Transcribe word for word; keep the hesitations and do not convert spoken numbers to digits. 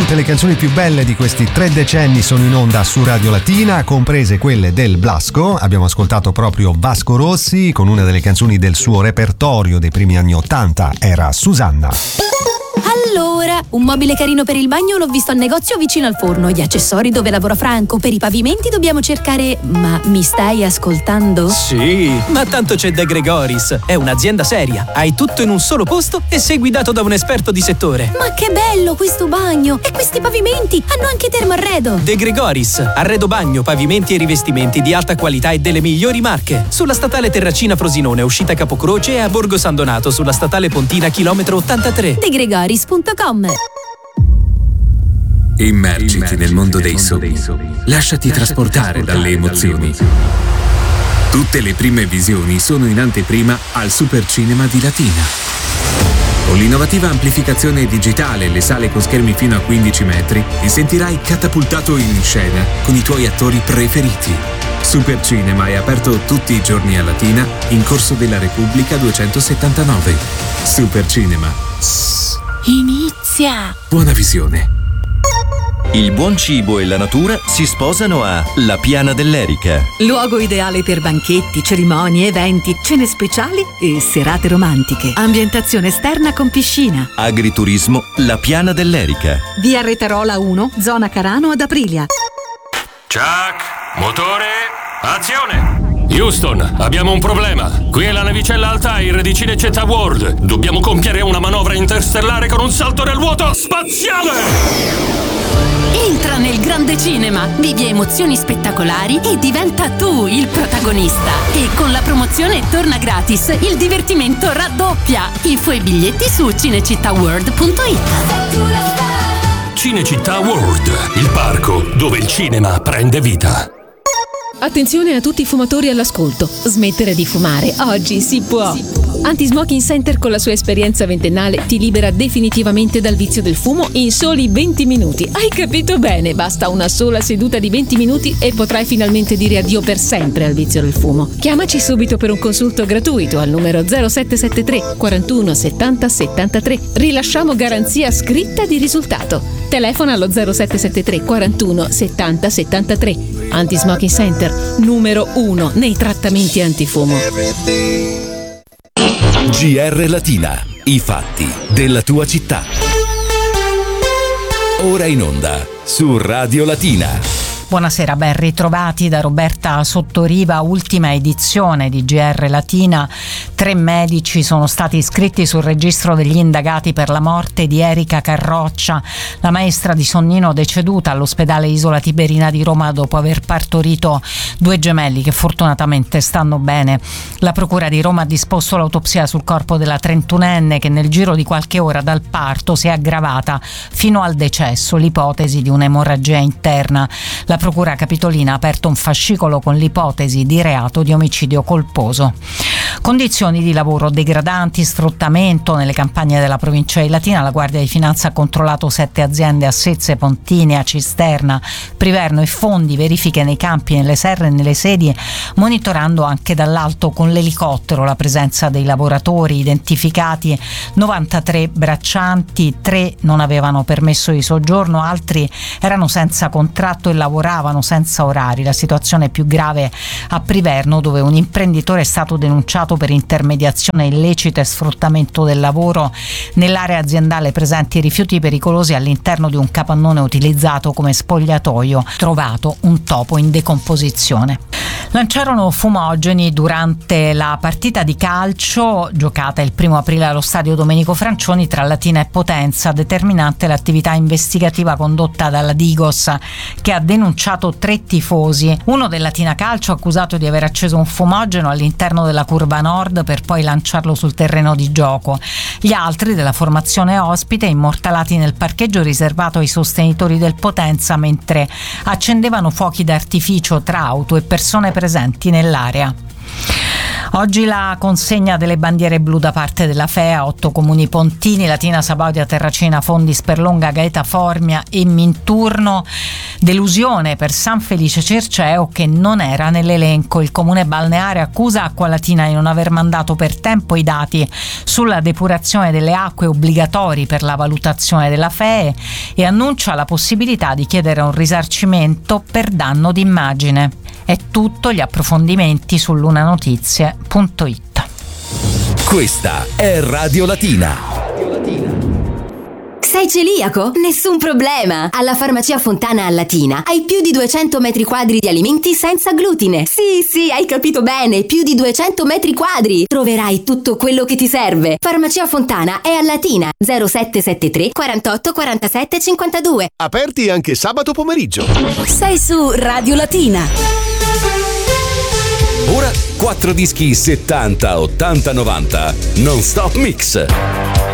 tutte le canzoni più belle di questi tre decenni sono in onda su Radio Latina, comprese quelle del Blasco. Abbiamo ascoltato proprio Vasco Rossi con una delle canzoni del suo repertorio dei primi anni ottanta, era Susanna. Allora, un mobile carino per il bagno l'ho visto al negozio vicino al forno. Gli accessori dove lavora Franco. Per i pavimenti dobbiamo cercare... Ma mi stai ascoltando? Sì, ma tanto c'è De Gregoris. È un'azienda seria. Hai tutto in un solo posto e sei guidato da un esperto di settore. Ma che bello questo bagno! E questi pavimenti hanno anche termoarredo. De Gregoris, arredo bagno, pavimenti e rivestimenti di alta qualità e delle migliori marche. Sulla statale Terracina Frosinone, uscita Capocroce, e a Borgo San Donato sulla statale Pontina chilometro ottantatré. De Gregoris punto com. Immergiti nel mondo dei sogni. Lasciati trasportare dalle emozioni. Tutte le prime visioni sono in anteprima al Supercinema di Latina. Con l'innovativa amplificazione digitale e le sale con schermi fino a quindici metri, ti sentirai catapultato in scena con i tuoi attori preferiti. Supercinema è aperto tutti i giorni a Latina, in Corso della Repubblica duecentosettantanove. Supercinema. Inizia! Buona visione. Il buon cibo e la natura si sposano a La Piana dell'Erica. Luogo ideale per banchetti, cerimonie, eventi, cene speciali e serate romantiche. Ambientazione esterna con piscina. Agriturismo La Piana dell'Erica. Via Reterola uno, zona Carano ad Aprilia. Chuck, motore, azione! Houston, abbiamo un problema. Qui è la navicella Altair di Cinecittà World. Dobbiamo compiere una manovra interstellare con un salto nel vuoto spaziale! Entra nel grande cinema, vivi emozioni spettacolari e diventa tu il protagonista. E con la promozione Torna Gratis, il divertimento raddoppia. Info e biglietti su cinecittàworld punto it. Cinecittà World, il parco dove il cinema prende vita. Attenzione a tutti i fumatori all'ascolto. Smettere di fumare oggi si può. Anti-Smoking Center con la sua esperienza ventennale ti libera definitivamente dal vizio del fumo in soli venti minuti. Hai capito bene? Basta una sola seduta di venti minuti e potrai finalmente dire addio per sempre al vizio del fumo. Chiamaci subito per un consulto gratuito al numero zero sette sette tre quarantuno settanta settantatré. Rilasciamo garanzia scritta di risultato. Telefona allo zero sette sette tre quarantuno settanta settantatré. Anti-Smoking Center, numero uno nei trattamenti antifumo. G R Latina, i fatti della tua città. Ora in onda su Radio Latina. Buonasera, ben ritrovati da Roberta Sottoriva, ultima edizione di G R Latina. Tre medici sono stati iscritti sul registro degli indagati per la morte di Erika Carroccia, la maestra di Sonnino deceduta all'ospedale Isola Tiberina di Roma dopo aver partorito due gemelli che fortunatamente stanno bene. La Procura di Roma ha disposto l'autopsia sul corpo della trentunenne che nel giro di qualche ora dal parto si è aggravata fino al decesso, l'ipotesi di un'emorragia interna. La La Procura Capitolina ha aperto un fascicolo con l'ipotesi di reato di omicidio colposo. Condizioni di lavoro degradanti, sfruttamento nelle campagne della provincia di Latina. La Guardia di Finanza ha controllato sette aziende a Sezze, Pontinia, Cisterna, Priverno e Fondi, verifiche nei campi, nelle serre e nelle sedie, monitorando anche dall'alto con l'elicottero la presenza dei lavoratori. Identificati novantatré braccianti, tre non avevano permesso di soggiorno, altri erano senza contratto e lavoravano senza orari. La situazione è più grave a Priverno, dove un imprenditore è stato denunciato per intermediazione illecita e sfruttamento del lavoro. Nell'area aziendale presenti rifiuti pericolosi all'interno di un capannone utilizzato come spogliatoio, trovato un topo in decomposizione. Lanciarono fumogeni durante la partita di calcio giocata il primo aprile allo stadio Domenico Francioni tra Latina e Potenza, determinante l'attività investigativa condotta dalla Digos, che ha denunciato tre tifosi. Uno del Latina Calcio accusato di aver acceso un fumogeno all'interno della curva nord per poi lanciarlo sul terreno di gioco. Gli altri della formazione ospite immortalati nel parcheggio riservato ai sostenitori del Potenza mentre accendevano fuochi d'artificio tra auto e persone presenti nell'area. Oggi la consegna delle bandiere blu da parte della F E A, otto comuni pontini, Latina, Sabaudia, Terracina, Fondi, Sperlonga, Gaeta, Formia e Minturno. Delusione per San Felice Circeo, che non era nell'elenco. Il comune balneare accusa Acqualatina di non aver mandato per tempo i dati sulla depurazione delle acque obbligatori per la valutazione della F E E e annuncia la possibilità di chiedere un risarcimento per danno d'immagine. È tutto, gli approfondimenti su lunanotizie punto it. Questa è Radio Latina. Sei celiaco? Nessun problema! Alla Farmacia Fontana a Latina hai più di duecento metri quadri di alimenti senza glutine. Sì, sì, hai capito bene, più di duecento metri quadri. Troverai tutto quello che ti serve. Farmacia Fontana è a Latina, zero sette sette tre quarantotto quarantasette cinquantadue. Aperti anche sabato pomeriggio. Sei su Radio Latina. Ora quattro dischi settanta, ottanta, novanta. Non Stop Mix.